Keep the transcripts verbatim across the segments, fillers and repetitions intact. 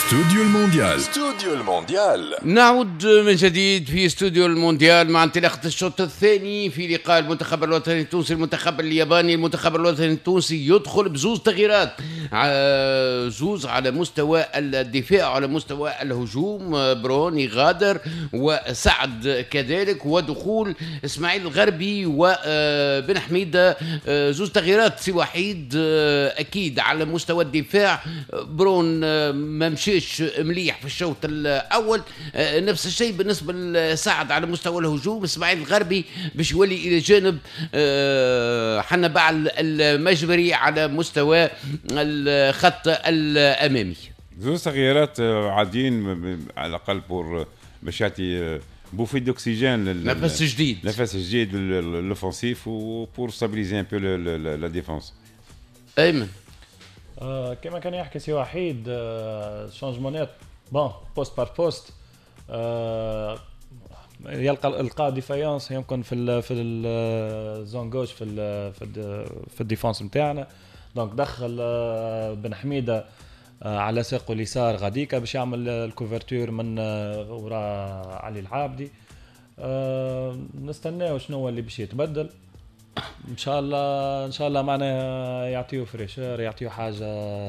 استوديو المونديال استوديو المونديال نعود من جديد في استوديو المونديال مع انطلاقة الشوط الثاني في لقاء المنتخب الوطني التونسي المنتخب الياباني. المنتخب الوطني التونسي يدخل بزوز تغييرات، زوز على مستوى الدفاع على مستوى الهجوم، بروني غادر وسعد كذلك، ودخول اسماعيل الغربي وبن حميدة. زوز تغييرات سي وحيد اكيد على مستوى الدفاع. برون ما مشيش مليح في الشوط الاول، نفس الشيء بالنسبه لسعد على مستوى الهجوم. اسماعيل الغربي باش يولي الى جانب حنبع المجبري على مستوى الخط الامامي. زوج تغييرات عاديين على الاقل بور باش يعطي بوفي دوكسيجين، نفس جديد نفس جديد لوفونسيف وبور ستابيليزي ان بو لا ديفونس. ايمن آه كما كان يحكي سي وحيد، آه شانجمونات بون بوست بار بوست، آه يلقى القاء ديفايانس يمكن في ال في الزون جوش في ال في ال في الديفونس نتاعنا. دونك دخل آه بن حميدة آه على ساقه اليسار غاديكا باش يعمل الكوفرتور من آه وراء علي العابدي. آه نستناو شنو هو اللي باش يتبدل ان شاء الله. ان شاء الله معنا يعطيو فريشر، يعطيو حاجه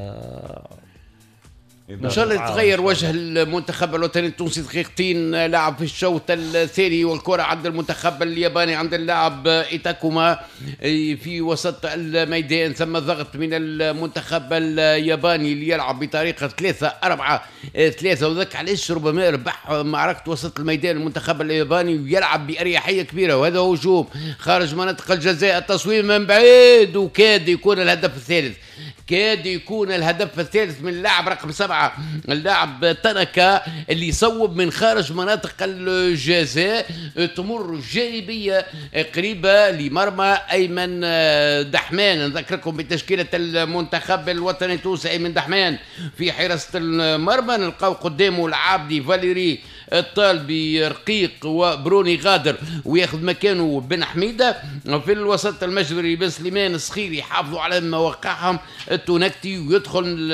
ان شاء الله يتغير وجه المنتخب الوطني التونسي. دقيقتين لعب في الشوط الثاني والكره عند المنتخب الياباني، عند اللاعب ايتاكوما في وسط الميدان. ثم ضغط من المنتخب الياباني اللي يلعب بطريقه ثلاثة أربعة ثلاثة، وذاك علاش ربما ربح معركه وسط الميدان المنتخب الياباني ويلعب باريحيه كبيره. وهذا هجوم خارج مناطق الجزاء، التصويب من بعيد وكاد يكون الهدف الثالث. كاد يكون الهدف الثالث من اللاعب رقم سبعة، اللاعب تنكا اللي يصوب من خارج مناطق الجزاء، تمر جانبية قريبة لمرمى أيمن دحمان. نذكركم بتشكيلة المنتخب الوطني التونسي: أيمن دحمان في حراسة المرمى، نلقاو قدامه العابدي فاليري الطالبي رقيق وبروني غادر وياخذ مكانه بن حميدة. في الوسط المجبري بن سليمان الصخيري يحافظوا على مواقعهم. التونكتي ويدخل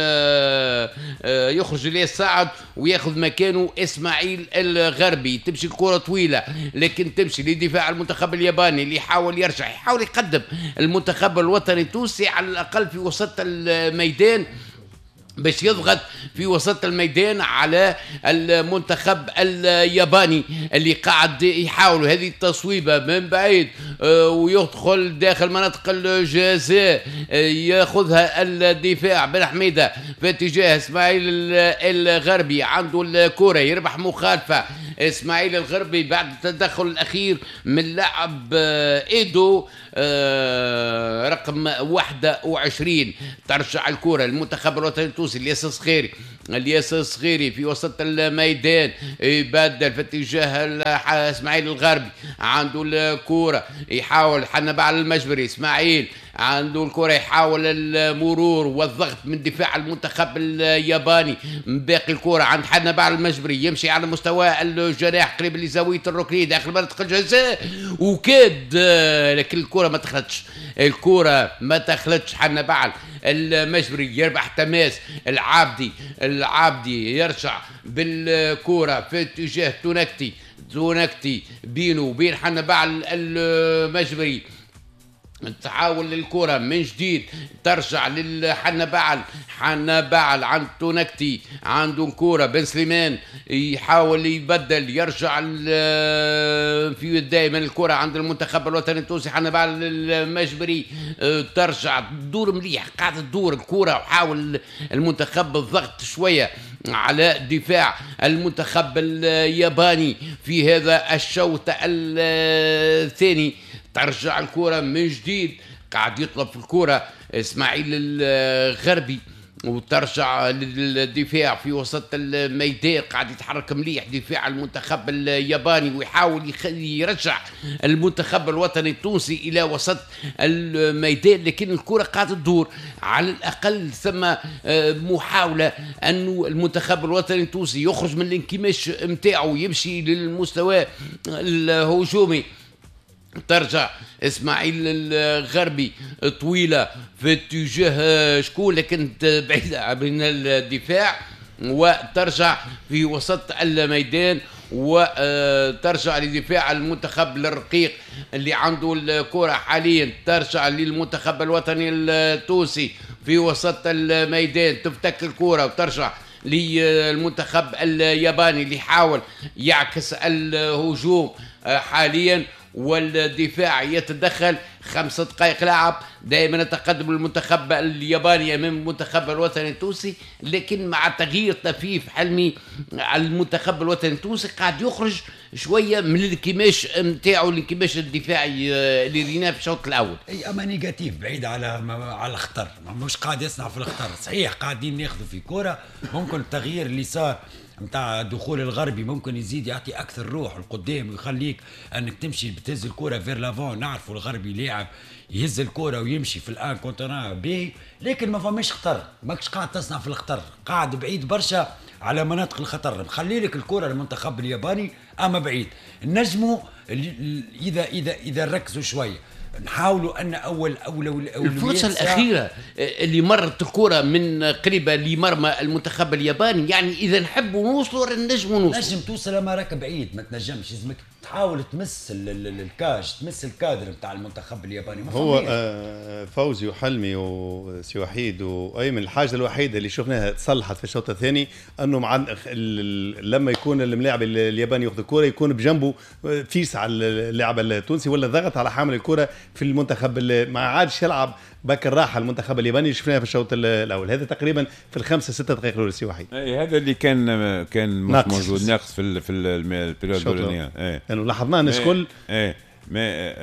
يخرج ليه سعد وياخذ مكانه اسماعيل الغربي. تمشي الكرة طويلة لكن تمشي لدفاع المنتخب الياباني اللي يحاول يرجع، يحاول يقدم المنتخب الوطني التونسي على الأقل في وسط الميدان باش يضغط في وسط الميدان على المنتخب الياباني اللي قاعد يحاول هذه التصويبة من بعيد ويدخل داخل مناطق الجزاء. ياخذها الدفاع بن حميدة في اتجاه اسماعيل الغربي، عنده الكرة يربح مخالفة. اسماعيل الغربي بعد التدخل الأخير من لاعب ايدو رقم واحد وعشرين، ترجع الكرة للمنتخب الوطني التونسي. الياس الصغيري الياس الصغيري في وسط الميدان يبدل في اتجاه اسماعيل الغربي، عنده الكرة يحاول حنبع المجبري. اسماعيل عنده الكرة يحاول المرور والضغط من دفاع المنتخب الياباني. باقي الكرة عند حنبع المجبري، يمشي على مستوى الجناح قريب لزاوية الركنية داخل منطقة الجزاء وكاد، لكن الكرة ما دخلتش. الكرة ما دخلتش. حنبع المجبري يربح تماس. العابدي العابدي يرجع بالكرة في اتجاه تونكتي. تونكتي بينه وبين حنبع المجبري، تحاول للكرة من جديد ترجع للحنبعل. حنبعل عند تونكتي عنده كرة. بن سليمان يحاول يبدل، يرجع في دائما الكرة عند المنتخب الوطني التونسي. حنبعل المجبري ترجع تدور مليح، قاعدة تدور الكرة وحاول المنتخب بالضغط شوية على دفاع المنتخب الياباني في هذا الشوط الثاني. ترجع الكرة من جديد، قاعد يطلب في الكرة اسماعيل الغربي وترجع للدفاع في وسط الميدان. قاعد يتحرك مليح دفاع المنتخب الياباني ويحاول يرجع المنتخب الوطني التونسي إلى وسط الميدان، لكن الكرة قاعدة تدور. على الأقل ثم محاولة أن المنتخب الوطني التونسي يخرج من الانكماش متاعه يمشي للمستوى الهجومي. ترجع اسماعيل الغربي طويلة في اتجاه شكون لكن بعيدة من الدفاع. وترجع في وسط الميدان وترجع لدفاع المنتخب الرقيق اللي عنده الكرة حاليا، ترجع للمنتخب الوطني التونسي في وسط الميدان، تفتك الكرة وترجع للمنتخب الياباني اللي يحاول يعكس الهجوم حاليا، والدفاع يتدخل. خمسة دقائق لعب، دائما تقدم المنتخب الياباني امام المنتخب الوطني التونسي، لكن مع تغيير طفيف حلمي المنتخب الوطني التونسي قاعد يخرج شويه من الانكماش نتاعو، الانكماش الدفاعي اللي ريناه في الشوط الاول. اي اما نيجاتيف بعيد على على الخطر، مش قاعد يصنع في الخطر. صحيح قاعدين ناخذوا في كوره، ممكن التغيير اللي صار نتاع دخول الغربي ممكن يزيد يعطي اكثر روح لقدام ويخليك انك تمشي بتهز الكره فير لافون. نعرفوا الغربي لاعب يهز الكره ويمشي في الان كونتران باهي، لكن ما فماش خطر، ماكش قاعد تصنع في الخطر، قاعد بعيد برشا على مناطق الخطر. مخلي لك الكره المنتخب الياباني اما بعيد. نجموا اذا اذا اذا ركزوا شويه نحاولوا ان اول اولويات الفرصه الاخيره اللي مرت الكره من قريبه لمرمى المنتخب الياباني، يعني اذا نحبوا نوصلوا نجموا نوصلوا. نجم توصل اما راك بعيد، ما تنجمش، لازمك تحاول تمس الكاج، تمس الكادر نتاع المنتخب الياباني. هو آه فوزي وحلمي وسي وحيد وايمن، الحاجه الوحيده اللي شفناها تصلحت في الشوط الثاني انه مع لما يكون الملاعب الياباني ياخذ الكره يكون بجنبه فيس على اللاعب التونسي، ولا ضغط على حامل الكره في المنتخب اللي ما عادش يلعب باك الراحه المنتخب الياباني شفناها في الشوط الاول. هذا تقريبا في الخمسه ستة دقائق الاولى سي وحيد. اي هذا اللي كان كان مش موجود، ناقص في في البيريود الاولانيه. اي لانه لاحظناه الناس الكل اي ما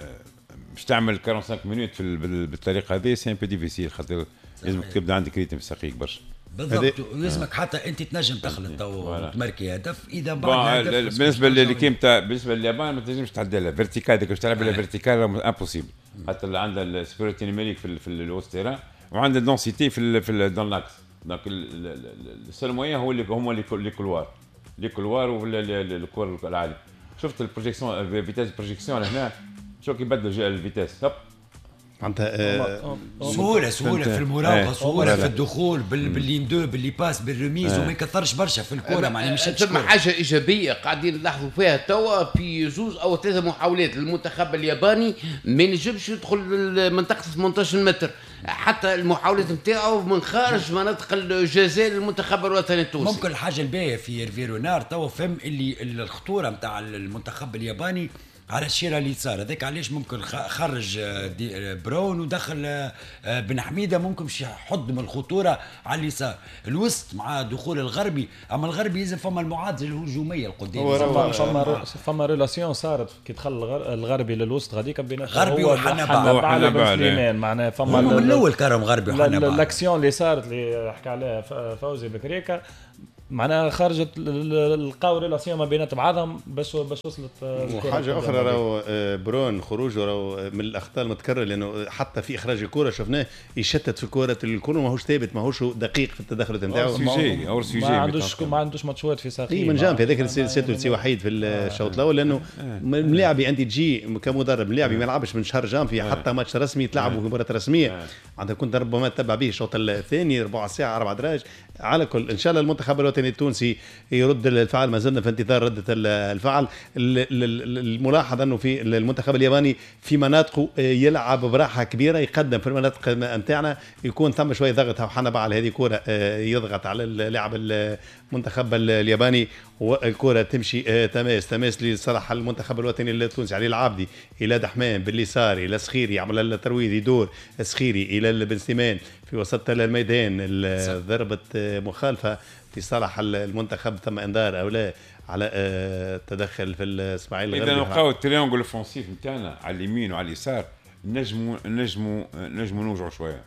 باش تعمل خمسة وأربعين مينوت في بالطريقه هذه سي ان بي ديفيسيل، خاطر لازمك تبدا عندك ريتم في ساقيك برشا. بالضبط، ولازمك حتى انت تنجم تخلط تو تماركي هدف اذا بعد هدف. بالنسبه للكيم تاع بالنسبه لليابان ما تنجمش تعدلها فيرتيكال، ديك باش تلعب بلا فيرتيكال امبوسيبل، حتى عندها السبيريتي نيميريك في في الوسط تيران، وعندها الدونسيتي في في دون لاكس. دونك السول موين هو اللي هما لي كولوار لي كولوار ولا الكور العالي. شفت البروجيكسيون فيتاس بروجيكسيون هنا شو كيبدلوا الفيتاس هب معناتها سهوله سهوله في المراوغه، سهوله في الدخول باللين دو باللي باس بالرميز، وما يكثرش برشا في الكره. معناها مش ثم حاجه ايجابيه قاعدين نلاحظوا فيها توا في جوز او ثلاثه محاولات للمنتخب الياباني ما نجمش يدخل منطقه ثمانية عشر متر، حتى المحاولات نتاعو من خارج مناطق الجزاء للمنتخب الوطني التونسي. ممكن الحاجه الباهيه في فيرونار توا فهم اللي الخطوره نتاع المنتخب الياباني على الشيره اللي صار هذاك، علاش ممكن خرج براون ودخل بن حميده، ممكن باش يحط من الخطوره على اليسار الوسط مع دخول الغربي. اما الغربي لازم فما المعادله الهجوميه القدام، فما فما فما ريلاسيون صارت كي دخل الغربي للوسط هذيك بين غربي وحنبال بن سليمان. معناها فما من الاول كرم غربي وحنبال. الاكسيون اللي صارت اللي حكى عليها فوزي بكريكا معناها خرجت القاو ريلاسيون ما بين بعضهم باش باش وصلت. وحاجه اخرى راهو برون خروجه راهو من الاخطاء المتكرره، لانه حتى في اخراج الكره شفناه يشتت في كره الكره، ماهوش ثابت، ماهوش دقيق في التدخلات نتاعو. ما عندوش ما عندوش ماتشات في ساقيه من جانب هذاك السيتو سي وحيد في الشوط الاول، لانه ملاعبي انت تجي كمدرب ملاعبي ما يلعبش من شهر جانفي حتى ماتش رسمي تلعبوا في مباراه رسميه. عندك كنت ربما تتبع به الشوط الثاني ربع ساعه اربع دراج على كل. ان شاء الله المنتخب الوطني التونسي يرد الفعل، ما زلنا في انتظار ردة الفعل. الملاحظ انه في المنتخب الياباني في مناطقه يلعب براحه كبيره، يقدم في المناطق نتاعنا يكون ثم شويه ضغط وحنبع على هذه الكره، يضغط على اللاعب المنتخب الياباني والكره تمشي تماس تماس لصالح المنتخب الوطني التونسي. علي العابدي الى دحمان باليسار الى سخيري، يعمل الترويض يدور سخيري الى بن سليمان في وسط الميدان، ضربه مخالفه في صالح المنتخب، ثم انذار او لا على التدخل في الاسماعيلي الغربي. اذا نلقاو التريانجل الفونسيف نتاعنا على اليمين وعلى اليسار نجموا نجموا نجموا نوجعوا شويه.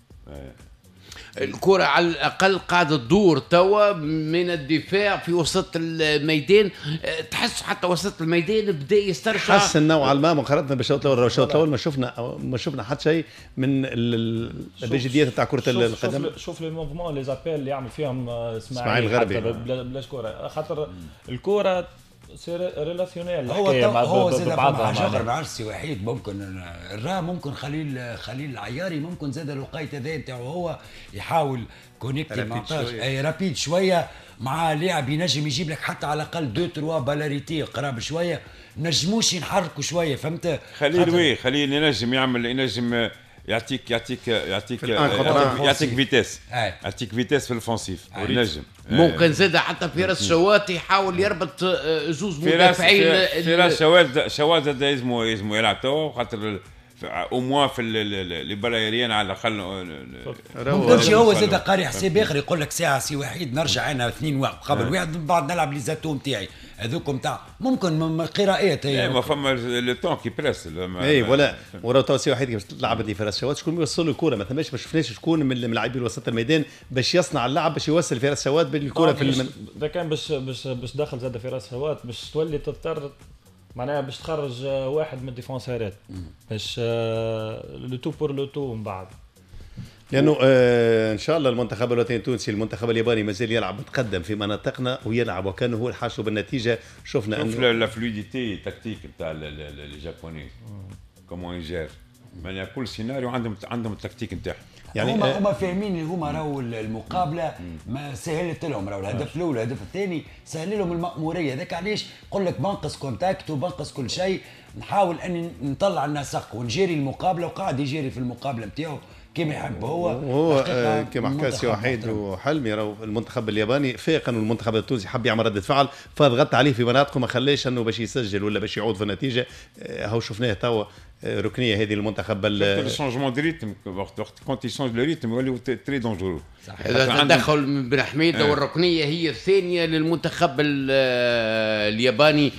الكرة على الأقل قاعدة تدور توا من الدفاع في وسط الميدان، تحس حتى وسط الميدان بدأ يسترجع حسن نوعا ما مقارنة بالشوط الأول. الشوط الأول ما شفنا ما شفنا حتى شيء من البجديات تاع كرة القدم. شوف شوف لي موفمون لي زابيل اللي يعمل فيهم اسماعيل الغربي بلاش كرة، خاطر الكرة سي ريلاسيونيل هو الحكايه مع هو ب- زاد ببعضها فما جوهر معناها. معرسي وحيد ممكن الرا ممكن خليل خليل العياري ممكن زاد الوقيت هذا نتاعو هو يحاول كونيكتي رابيد معناتها شوية. اي رابيد شويه مع لاعب ينجم يجيب لك حتى على الاقل دو تروا بالاريتي قراب شويه نجموش ينحركوا شويه فهمت. خليل خاطر- وي خليل ينجم يعمل ينجم يعطيك يعطيك يعطيك في الآن خطران. يعطيك, يعطيك فيتيس أي. يعطيك فيتيس في الفونسيف ينجم ممكن زاد حتى فراس شوات يحاول يربط آه، زوز فراس مدافعين فراس شواذ شواذ هذا اسمه اسمه يلعب توا خاطر او موا في لي بالايريان على الاقل ممكنش هو زاد قاري حساب اخر يقول لك ساعه سي وحيد نرجع انا اثنين واحد قبل واحد من بعد نلعب لي زاتوم تاعي هذوك نتاع ممكن من قراءات هي ما فما لو طون كي بريس اي ولا ورا تو سي واحد كيف تلعب لي فراس شوات شكون يوصل له الكره ما ثماش ما شفناش شكون من من لاعبي وسط الميدان باش يصنع اللعب باش يوصل فراس شوات بالكره في المن... اذا كان باش باش باش دخل زاد في راس هوات باش تولي تضطر معناها باش تخرج آه، واحد من الديفونسيرات باش آه، لو تو بور لو تو من بعد. لانه آه ان شاء الله المنتخب الوطني التونسي المنتخب الياباني مازال يلعب متقدم في مناطقنا ويلعب وكان هو الحاصل بالنتيجه شفنا شوف انه لا فلويديتي تكتيك نتاع لي جابوني كومون يجير معناها كل سيناريو عندهم عندهم التكتيك نتاعهم يعني هما آه هما فاهمين اللي هما راهو المقابله ما سهلت لهم راهو الهدف الاول والهدف الثاني سهل لهم المأموريه هذاك علاش يقول لك بنقص كونتاكت وبنقص كل شيء نحاول اني نطلع النسق ونجيري المقابله وقاعد يجيري في المقابله نتاعو كما يحب هو وهو آه كما حكى سي وحيد وحلمي راهو المنتخب الياباني فاق انه المنتخب التونسي حب يعمل رده فعل فضغط عليه في مناطقه ما خلاش انه باش يسجل ولا باش يعود في النتيجه آه هو شفناه توا آه ركنيه هذه المنتخب الشونجمون دو ريتم وقت وقت كونت يشونج لو ريتم يولي تري دونجورو هذا تدخل من بن حميد والركنيه هي الثانيه للمنتخب الياباني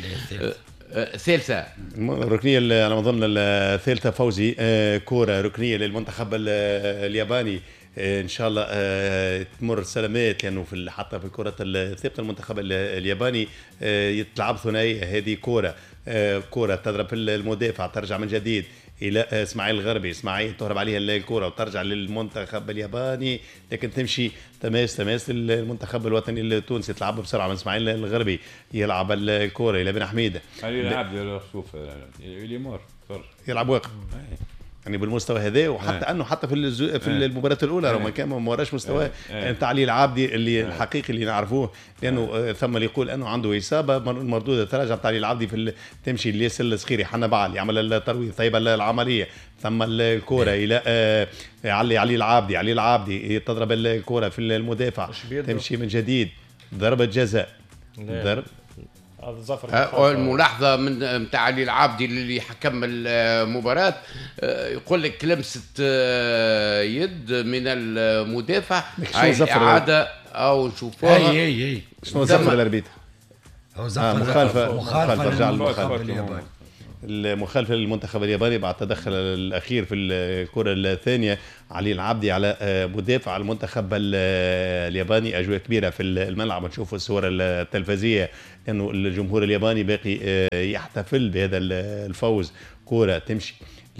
ثالثة الركنية على ما أظن الثالثة فوزي كورة ركنية للمنتخب الياباني ان شاء الله تمر سلامات لانه في حتى في كرة الثابتة المنتخب الياباني يتلعب ثنائية هذه كورة كورة تضرب في المدافع ترجع من جديد الى اسماعيل الغربي اسماعيل تهرب عليها الكره وترجع للمنتخب الياباني لكن تمشي تماس تماس المنتخب الوطني التونسي تلعب بسرعه من اسماعيل الغربي يلعب الكره الى بن حميده يلعب شوف يليمور يلعب واقف يعني بالمستوى هذا وحتى آه. انه حتى في الزو... في آه. المباراه الاولى رغم آه. كان ما وراش مستوى آه. نتاع علي العابدي اللي آه. الحقيقي اللي نعرفوه لانه آه. ثم اللي يقول انه عنده اصابه مردوده تراجع تاع علي العابدي في ال... تمشي لياسر الصغيري حنا بعل يعمل الترويض طيب العمليه ثم الكره آه. الى آه. علي علي العابدي علي العابدي تضرب الكره في المدافع تمشي من جديد ضربه جزاء ضرب الملاحظة من متاع علي العابدي اللي حكم المباراة يقول لك لمسة يد من المدافع إعادة أو نشوفوها أي أي أي شنو زفر الأربيتر هو زفر مخالفة مخالفة رجع المنتخب الياباني المخالفة للمنتخب الياباني بعد التدخل الأخير في الكرة الثانية علي العابدي على مدافع المنتخب الياباني أجواء كبيرة في الملعب نشوفوا الصور التلفزية لأنه الجمهور الياباني باقي يحتفل بهذا الفوز كرة تمشي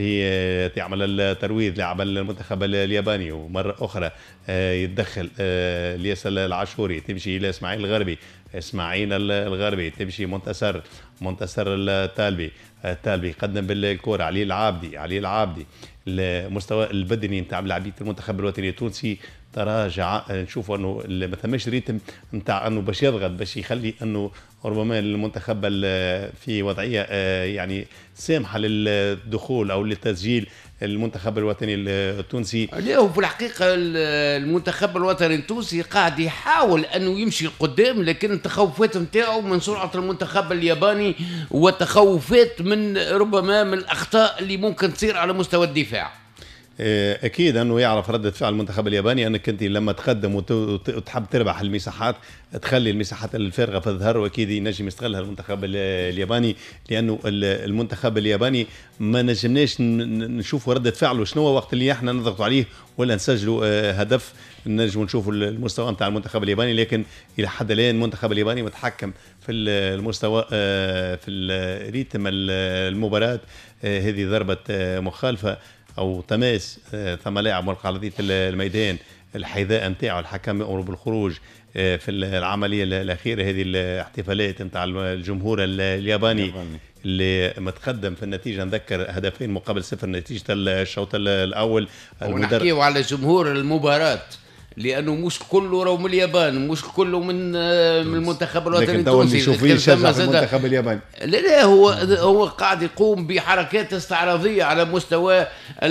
لتعمل الترويض لاعب المنتخب الياباني ومرة أخرى يتدخل الياسر العاشوري تمشي إلى إسماعيل الغربي إسماعيل الغربي تمشي منتصر منتصر التالبي التالبي يقدم بالكرة علي العابدي علي العابدي المستوى البدني نتاع لاعبيه المنتخب الوطني التونسي تراجع نشوف انه ما ثماش ريتم نتاع انه باش يضغط باش يخلي انه ربما المنتخب في وضعيه يعني سامحه للدخول او للتسجيل المنتخب الوطني التونسي. اليوم في الحقيقه المنتخب الوطني التونسي قاعد يحاول انه يمشي لقدام لكن التخوفات نتاعو من سرعه المنتخب الياباني وتخوفات من ربما من الاخطاء اللي ممكن تصير على مستوى الدفاع. اكيد انه يعرف ردة فعل المنتخب الياباني انك انت لما تقدم وتحب تربح المساحات تخلي المساحات الفارغه في الظهر واكيد ينجم يستغلها المنتخب الياباني لانه المنتخب الياباني ما نجمناش نشوفوا ردة فعله شنو وقت اللي احنا نضغطوا عليه ولا نسجلوا هدف نجم نشوفوا المستوى نتاع المنتخب الياباني لكن الى حد الان المنتخب الياباني متحكم في المستوى في الريتم المباراه. هذه ضربه مخالفه او تماس ثم لاعب مرق على ارضيه الميدان الحذاء نتاعو الحكم يأمر بالخروج في العمليه الاخيره هذه الاحتفالات نتاع الجمهور الياباني اللي متقدم في النتيجه. نذكر هدفين مقابل صفر نتيجه الشوط الاول. ونحكيو على جمهور المباراه لانه مش كله راهو من اليابان، مش كله من من المنتخب الوطني التونسي. لكن شوف يشجع في المنتخب الياباني. لا لا هو هو قاعد يقوم بحركات استعراضيه على مستوى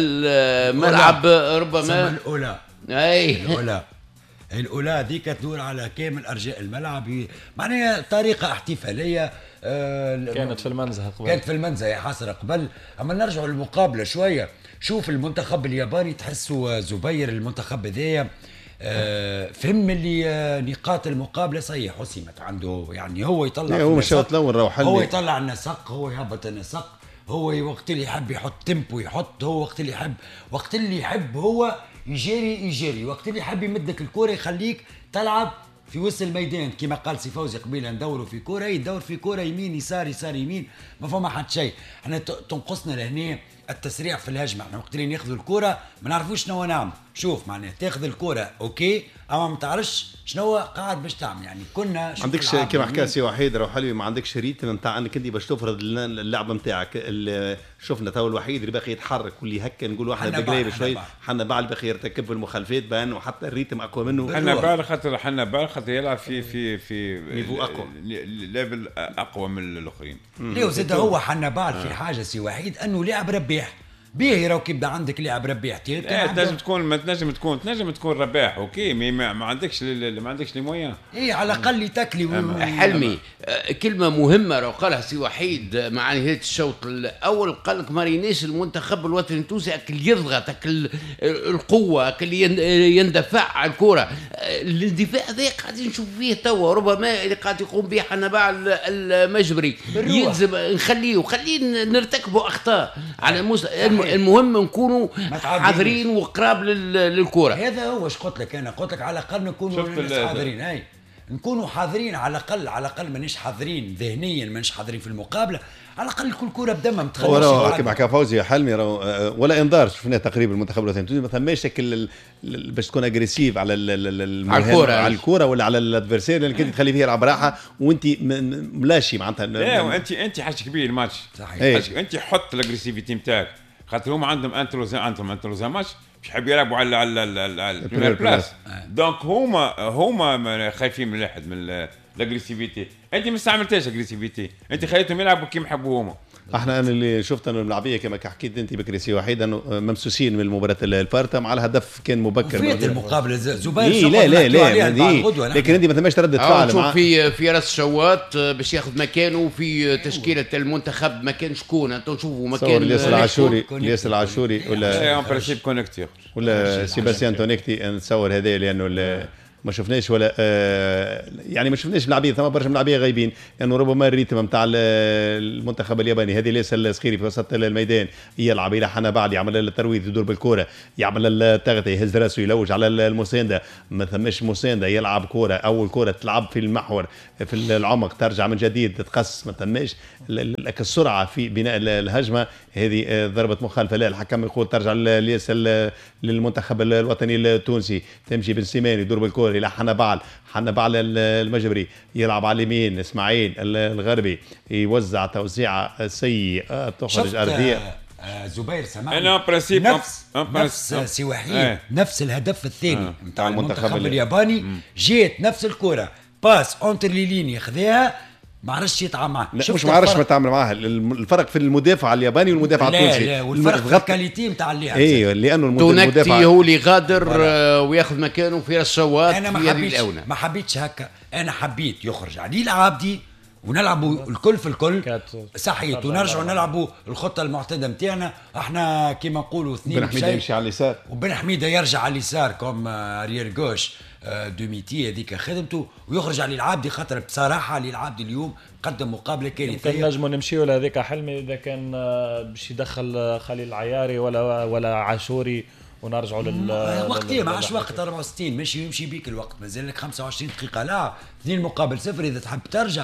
الملعب ربما الاولى. اي الاولى الاولى ذيك تدور على كامل ارجاء الملعب، معناها طريقه احتفاليه. آه كانت في المنزه قبل، كانت في المنزه يا حسره قبل. اما نرجعوا للمقابله شويه، شوف المنتخب الياباني تحسوا زبير المنتخب هذايا آه فهم اللي آه نقاط المقابله صحيح حسمت عنده، يعني هو يطلع هو مش الاول روح هو يطلع النسق، هو يهبط النسق، هو وقت اللي يحب يحط تيمبو يحط، هو وقت اللي يحب وقت اللي يحب هو يجري يجري، وقت اللي يحب يمدك الكره يخليك تلعب في وسط الميدان كما قال سي فوزي قبيله ندوروا في كره، يدور في كره يمين يسار يسار يمين، ما فما حد شيء. احنا تنقصنا لهنا التسريع في الهجمه، احنا وقت اللي ناخذوا الكره ما نعرفوش شنو نعمل. شوف معناها تاخذ الكره اوكي اما ما تعرفش شنو قاعد باش تعمل، يعني كنا عندكش كما حكى سي وحيد راهو حلوي، ما عندكش ريتم نتاع انك انت باش تفرض اللعبه نتاعك. شفنا تو الوحيد اللي باقي يتحرك واللي هكا نقولوا احنا بقريب شوي، حنا باع اللي باقي يرتكب في المخالفات بان وحتى الريتم اقوى منه. حنا باع خاطر حنا باع خاطر يلعب في في في نيفو اقوى ليفل اقوى من الاخرين. ليه زاد هو حنا باع في حاجه سي وحيد انه لاعب رباح باهي، راهو كيبدا عندك لاعب رباح ايه تنجم تكون ما تنجم تكون تنجم تكون رباح اوكي، ما, ما عندكش ما عندكش لي مويان. ايه على الاقل تاكلي. حلمي كلمه مهمه راهو قالها سي وحيد مع نهايه الشوط الاول، قال لك ما ريناش المنتخب الوطني التونسي اكل يضغط اكل القوه اكل يندفع على الكره. الاندفاع هذا قاعدين نشوف فيه توا ربما اللي قاعد يقوم به حنباع المجبري يلزم نخليه خليه نرتكبوا اخطاء على المستوى. المهم نكونوا حاضرين وقراب للكره. هذا هو اش قلت لك انا، قلت لك على الاقل نكونوا حاضرين، اي نكونوا حاضرين على الاقل، على الاقل مانيش حاضرين ذهنيا، مانيش حاضرين في المقابله، على الاقل كل كره بدمها ما تخليش. كما حكى فوزي يا حلمي ولا انذار شفنا تقريبا المنتخب الوطني التونسي ما ثماش شكل باش تكون اجريسيف على الكره على الكره ولا على الادفيرسير اللي كنت تخلي فيه يلعب راحه وانت ملاشي معناتها. لا وانت انت حاجه كبير الماتش صحيح، انت حط الاجريسيفيتي نتاعك خاطر هم عندهم انتروزا عندهم انتروزا ماتش مش حاب يلعبوا على على على البريمير بلاس، دونك هما هما خايفين من واحد من الاجريسيفيتي. انت ما استعملتش اجريسيفيتي، انت خليتهم يلعبوا كيما يحبوا هما. احنا انا اللي شفت انه الملاعبيه كما حكيت انت بكري سي وحيد انه ممسوسين من المباراه الفارطه مع الهدف كان مبكر في المقابله زبير. إيه لا لا لا دي. لكن انت ما ثماش ردة فعل. شوف في في راس شوات باش ياخذ مكانه في تشكيله المنتخب مكان شكون انتم شوفوا مكان ياسر العاشوري ياسر العاشوري ولا ان برينسيپ كونيكتي ولا سيباستيان تونيكتي نتصور هذا لانه ما شفناش ولا آه يعني ما شفناش ملاعبيه ثم برشا ملاعبيه غايبين لانه يعني ربما الريتم نتاع المنتخب الياباني هذه ليس الصغيري في وسط الميدان يلعب الى حنا بعد يعمل الترويض يدور بالكره يعمل التغطيه يهز راسه يلوج على المسانده ما ثماش مسانده يلعب كره اول كره تلعب في المحور في العمق ترجع من جديد تتقص ما ثماش السرعه في بناء الهجمه هذه ضربه مخالفه. لا الحكم يقول ترجع للمنتخب الوطني التونسي تمشي بن سيمان يدور بالكره الى حنبعل حنبعل المجبري يلعب على اليمين اسماعيل الغربي يوزع توزيعه سيئه تخرج ارضيه. آه زبير سمعني انا برينسيپ نفس, نفس سي وحيد اه. نفس الهدف الثاني نتاع اه. المنتخب الياباني مم. جيت نفس الكره باس اونتر لي لين ياخذها ما عرفش يتعامل معاه. مش ما عرفش يتعامل معاه. الفرق في المدافع الياباني والمدافع التونسي. لا لا والفرق في الكاليتي نتاع اللاعب. اي لانه المدافع هو اللي غادر وياخذ مكانه في الشوات. انا ما حبيتش ما حبيتش هكا، انا حبيت يخرج علي العابدي ونلعبوا الكل في الكل صحيت ونرجعوا نلعبوا الخطه المعتاده نتاعنا. احنا كيما نقولوا اثنين بن حميده يمشي على اليسار وبن حميده يرجع على اليسار كوم اريير غوش دوميتي هذيك خدمته ويخرج علي العابدي خاطر بصراحه علي العابدي اليوم قدم مقابله كارثيه. نجموا نمشيوا لهذيك حلمي اذا كان باش يدخل خليل العياري ولا ولا عاشوري ونرجعوا لل وقتها ما عادش وقت أربعة وستين ماشي يمشي بيك الوقت مازال لك خمسة وعشرين دقيقه لا اثنين مقابل صفر اذا تحب ترجع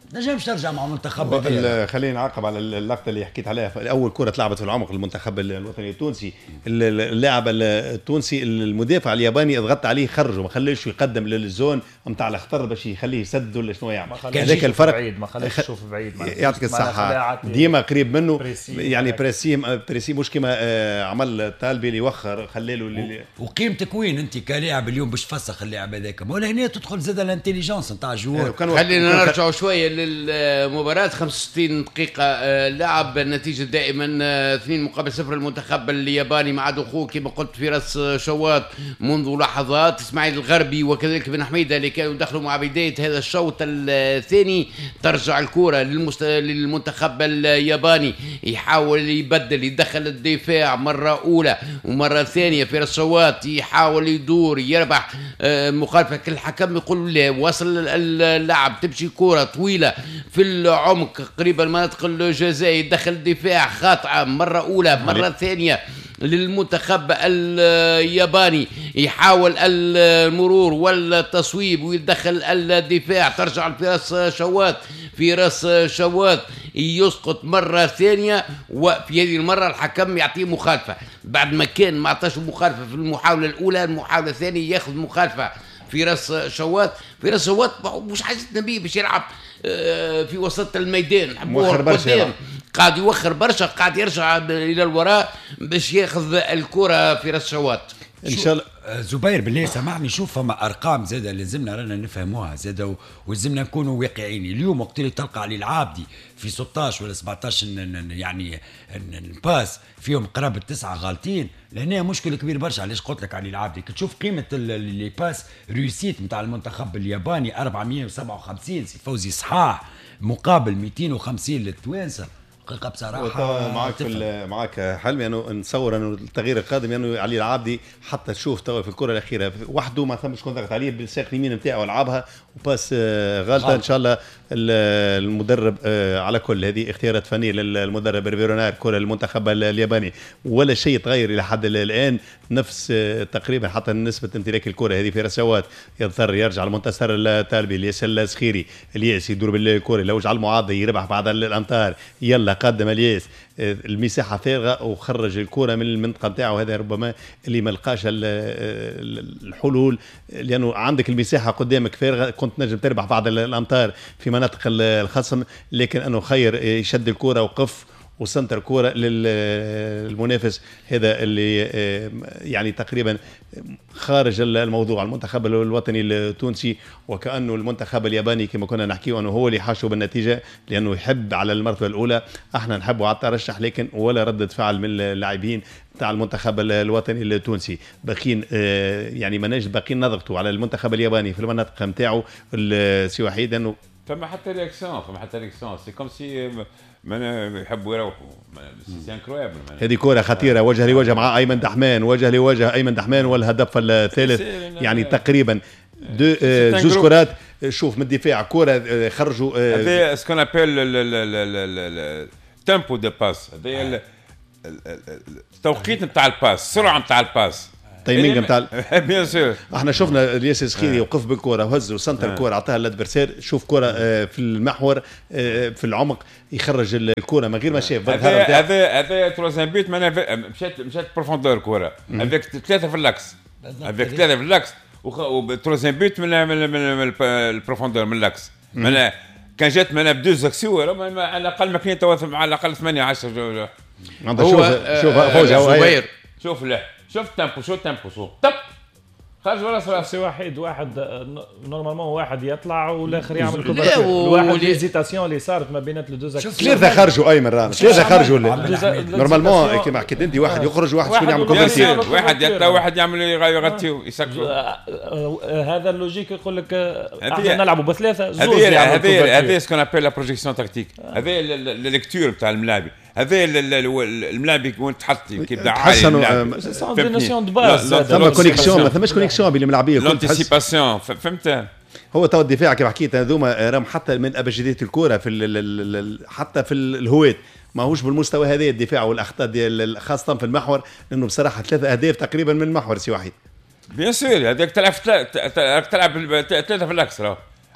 نجمش ترجع مع منتخب. خليني نعقب على اللقطه اللي حكيت عليها. اول كره اتلعبت في العمق المنتخب الوطني التونسي، اللاعب التونسي المدافع الياباني ضغط عليه خرجه، ما خليش يقدم للزون نتاع الخطر باش يخليه يسد ولا شنو يعمل. هذاك الفرق بعيد، ما خليش يشوف بعيد. يعطيك الصحه، ديما قريب منه بريسي يعني بريسي بريسي مش كما عمل طالبي اللي وخر خليله. وقيمتك وين انت كلاعب اليوم باش تفسخ اللاعب هذاك؟ ولا هنا تدخل زاد الانتيليجنس نتاع الجوار. خلينا نرجعوا شويه للمباراه. خمسة وستين دقيقه لعب، النتيجه دائما اثنين مقابل صفر المنتخب الياباني مع دخول كما قلت في راس شواط منذ لحظات اسماعيل الغربي وكذلك بن حميده اللي كانوا دخلوا مع بدايه هذا الشوط الثاني. ترجع الكره للمست... للمنتخب الياباني، يحاول يبدل، يدخل الدفاع مره اولى ومره ثانيه في راس شواط، يحاول يدور يربح مخالفه. الحكم يقول له وصل اللعب، تمشي كره طويله في العمق قريبه المناطق الجزاء، يدخل الدفاع خاطئه مره اولى مره ثانيه للمنتخب الياباني، يحاول المرور والتصويب ويدخل الدفاع. ترجع في راس شواط، في راس شواط يسقط مرة ثانية، وفي هذه المرة الحكم يعطيه مخالفة بعد ما كان ما عطاش مخالفة في المحاولة الأولى. المحاولة الثانية ياخذ مخالفة في راس شواط. في راس شواط مش حاجتنا بيه باش يلعب في وسط الميدان، موخر برشا، قاعد يوخر برشا، قاعد يرجع الى الوراء باش ياخذ الكره في راس شواط. ان شاء الله زبير بالله سامحني، شوف فما ارقام زاده لازمنا رانا نفهموها زاده، ولازمنا نكونوا واقعيين. اليوم وقت اللي تلقى علي العابدي في ستة عشر ولا سبعة عشر يعني الباس فيهم قرابه تسعه غالطين، لهنا مشكل كبير برشا. علاش قلت لك علي العابدي؟ كتشوف قيمه اللي باس ريوسيت نتاع المنتخب الياباني أربعمائة وسبعة وخمسين سي فوزي صحاح مقابل مئتين وخمسين للتوانسه. حقيقة بصراحة معك في معك حلمي انه نتصور انه التغيير القادم انه يعني علي العابدي حتى تشوف تو في الكرة الأخيرة وحده ما ثمش كون ضغط عليه بالساق اليمين نتاعو لعبها وباس غلطة. ان شاء الله المدرب على كل هذه اختيارات فنية للمدرب ريفيرونار كرة المنتخب الياباني، ولا شيء تغير الى حد الان، نفس تقريبا حتى نسبة امتلاك الكرة هذه في رسوات. يضطر يرجع المنتصر التالبي الياس السخيري، الياس يدور بالكرة لو جعل المعارضة يربح بعد الامتار، يلا قدم الياس المساحه فارغه وخرج الكره من المنطقه نتاعو. هذا ربما اللي ما لقاش الحلول، لانه عندك المساحه قدامك فارغه، كنت نجم تربح بعض الامتار في مناطق الخصم، لكن انه خير يشد الكره وقف وسنتر كوره للمنافس. هذا اللي يعني تقريبا خارج الموضوع. المنتخب الوطني التونسي وكأنه المنتخب الياباني كما كنا نحكيه انه هو اللي حاشوا بالنتيجه، لانه يحب على المرتبه الاولى، احنا نحبوا على الترشح، لكن ولا ردة فعل من اللاعبين تاع المنتخب الوطني التونسي. باقيين يعني مناش باقيين نضغطوا على المنتخب الياباني في المناطق نتاعو. سي وحيد انه فما حتى رياكسيون، فما حتى رياكسيون، سي كوم سي ما يحبوا يروحوا. سي انكرويابل. هذه كرة خطيرة وجه لوجه مع أيمن دحمان، وجه لوجه أيمن دحمان والهدف الثالث يعني تقريبا دو زوج كرات. شوف من الدفاع كرة خرجوا هذا سكون ابل تيمبو دو باس، هذا التوقيت نتاع الباس، السرعة نتاع الباس، تايمينغ نتاع بيان سور. احنا شفنا الياس السخيري وقف بالكره وهز وسنتر الكره عطاها للادفرسير، شوف كره في المحور في العمق يخرج الكره من غير ما شاف. هذا هذا هذا تروزيام بيت مشات مشات بروفوندور كره افيك ثلاثه في اللاكس، افيك ثلاثه في اللاكس وتروزيام بيت من من البروفوندور من اللاكس. من كان جات من بدوز اكسيو على الاقل ما كاين على الاقل ثمانية عشرة. شوف شوف فوز شوف له شوف تامبو شو تامبو شو طب خرج ولا صار سي واحد واحد نورمالمون واحد يطلع والاخر يعمل كبر. الواحد ليزيتاسيون اللي صارت ما بين الدوز ثلاثه خرجوا ايمن رانا ثلاثه خرجوا نورمالمون كيما حكيت انت واحد يخرج واحد شكون يعمل كوبرتير، واحد يطلع واحد يعمل يغطي ويسكروا. هذا اللوجيك يقول لك احنا نلعبوا بثلاثه زوج. هذه هذه سكون ابل لا بروجيكسيون تاكتيك، هذه الليكتور تاع الملاعبي، هذا الملاعب وين تحط كيبدا عالي سون دو باز. ثم كونيكسيون ما ثماش كونيكسيون بين الملاعبيه، لونتيسيباسيون فهمت. هو تو الدفاع كما حكيت هذوما راهم حتى من ابجديه الكره في حتى في الهوات ماهوش بالمستوى هذا الدفاع والاخطاء ديال خاصه في المحور، لانه بصراحه ثلاثه اهداف تقريبا من المحور سي واحد. بيان سور هذاك تلعب تلعب ثلاثه في الاكس راه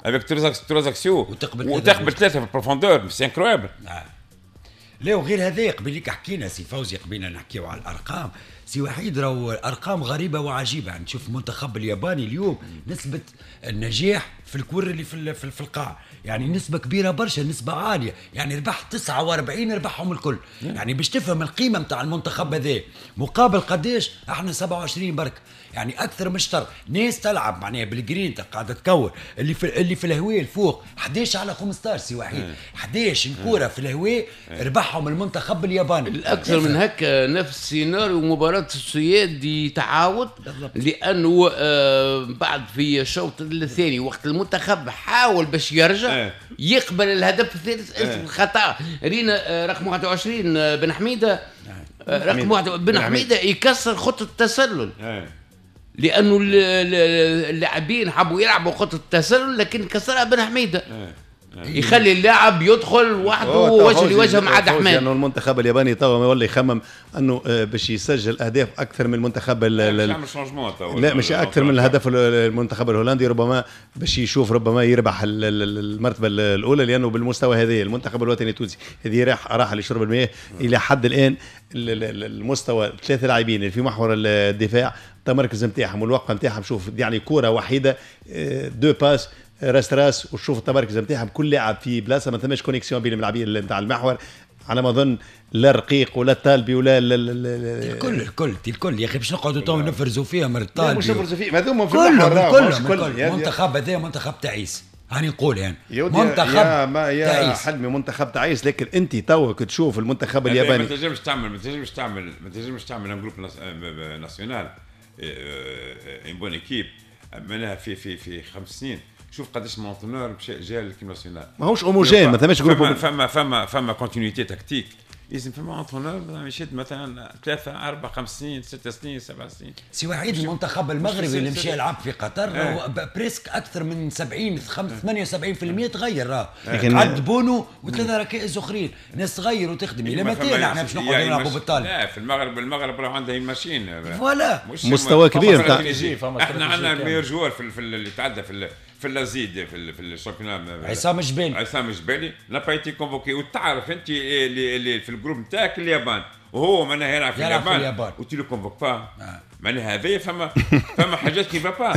افيك تروز اكسيو وتقبل وتقبل ثلاثه في البروفوندور سي انكرويبل. آه. لا وغير هذا قبليك حكينا سي فوزي قبينا نحكيو على الارقام سي وحيد راهو ارقام غريبه وعجيبه. يعني تشوف المنتخب الياباني اليوم نسبه النجاح في الكور اللي في في القاع يعني نسبه كبيره برشا نسبه عاليه يعني ربح تسعة وأربعين ربحهم الكل. يعني باش تفهم القيمه نتاع المنتخب هذا مقابل قداش احنا سبعة وعشرين برك يعني اكثر من شطر ناس تلعب معناها بالجرين قاعده تكور اللي في اللي في الهواء الفوق احد عشر على خمسة عشر سي وحيد احد عشر الكوره في الهواء ربحهم المنتخب الياباني. الاكثر من هكا نفس سيناريو مباراه السويد يتعاود لانه آه بعد في الشوط الثاني وقت المنتخب حاول باش يرجع يقبل الهدف الثالث اسم خطا رينا آه رقم واحد وعشرين آه بن حميده آه رقم واحد بن حميده يكسر خطه التسلل لانه اللاعبين حبوا يلعبوا خطه التسلل لكن كسرها بن حميده يخلي اللاعب يدخل وحده وجه لوجه مع عبد الرحمن. لانه المنتخب الياباني توا ما ولا يخمم انه باش يسجل اهداف اكثر من المنتخب لا مش اكثر من الهدف المنتخب الهولندي ربما باش يشوف ربما يربح المرتبه الاولى لانه بالمستوى هذا المنتخب الوطني التونسي هذه راح راح لشرب المياه الى حد الان المستوى ثلاثه لاعبين اللي في محور الدفاع التمركز نتاعهم والوقفه نتاعهم شوف يعني كره وحيده دو باس راس راس وشوف التمركز نتاعهم كل لاعب في بلاصه ما ثماش كونيكسيون بين اللاعبين نتاع المحور على ما اظن لا الرقيق ولا الطالبي ولا الكل الكل الكل يا اخي باش نقعدوا تو نفرزوا فيها من الطالبي مش نفرزوا فيه هذوما في المحور كلهم المنتخب هذا منتخب تعيس هاني نقول يعني منتخب يا ما يا تعيس. حلمي منتخب تعيس لكن انت توك تشوف المنتخب الياباني ما تنجمش تعمل ما تنجمش تعمل ما تنجمش تعمل ان جروب ناسيونال ان بون ايكيب منها في في في خمس سنين شوف قداش مونتونور جا للكيم ناسيونال ماهوش اوموجين ما ثماش جروب فما فما فما, فما كونتينيتي تكتيك لازم فما مونتونور يشد مثلا ثلاثة أربع خمس سنين ست سنين سبع سنين. سي وحيد المنتخب المغربي اللي مشى يلعب في قطر اه. بريسك أكثر من سبعين ثمانية وسبعين بالمئة تغير راه عد بونو وثلاثة ركائز أخرين ناس تغير وتخدم إلى متى نحن باش نقعدوا نلعبوا بالطالب. لا في المغرب المغرب راه عندها ماشين فوالا مستوى كبير نتاع احنا عندنا الميور جوار في اللي تعدى في في اللازيد في في الشامبيونات عصام الجبالي عصام الجبالي لا بايتي كونفوكي وتعرف انت اللي, اللي في الجروب نتاعك اليابان وهو معناها يلعب في اليابان, اليابان. وتي لو كونفوك با معناها هذه فما فما حاجات كي با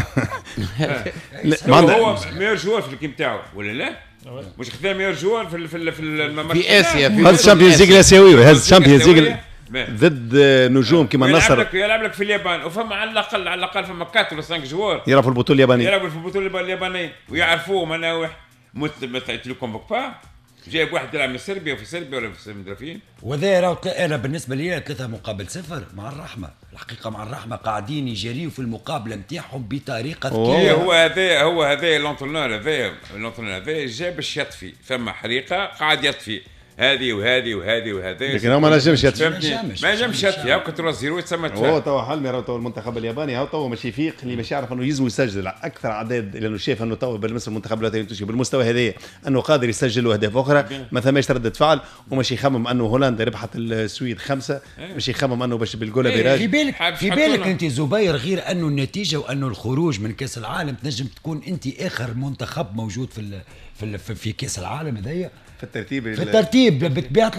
هو ميور جوار في الكيم تاعو ولا لا مش خذا ميور جوار في في في, في اسيا في هذا الشامبيونز ليغ الاسيوي هذا الشامبيونز ليغ ضد نجوم كما النصر يلعب لك يلعب لك في اليابان وفما على الاقل على الاقل فما أربعة ولا خمسة جوار يلعبوا في البطوله اليابانيه يلعبوا في البطوله اليابانيه ويعرفوه مناوح مثل كونفوك با جايب واحد يلعب من صربيا وفي صربيا ولا في صربيا وذا راه انا بالنسبه لي ثلاثه مقابل صفر مع الرحمه الحقيقه مع الرحمه قاعدين يجريوا في المقابله نتاعهم بطريقه ذكيه هو هذا هو هذا لونترونور هذا لونترونور هذا جاب باش يطفي ثم حريقه قاعد يطفي هذه وهذه وهذه وهذه لكن هو ما نجمش يطفي ما نجمش يطفي هاكا ثلاثة صفر يتسمى هو توا حلمي راه توا المنتخب الياباني هو توا ماشي يفيق اللي مش يعرف انه يلزم يسجل اكثر عدد لانه شايف انه توا بالنسبه للمنتخب الوطني التونسي بالمستوى هذا انه قادر يسجل اهداف اخرى ما ثماش ردة فعل وماشي يخمم انه هولندا ربحت السويد خمسه ماشي يخمم انه باش بالجول بيراج في بالك في بالك انت زبير غير انه النتيجه وانه الخروج من كاس العالم تنجم تكون انت اخر منتخب موجود في في في كاس العالم هذايا في الترتيب في الترتيب بطبيعه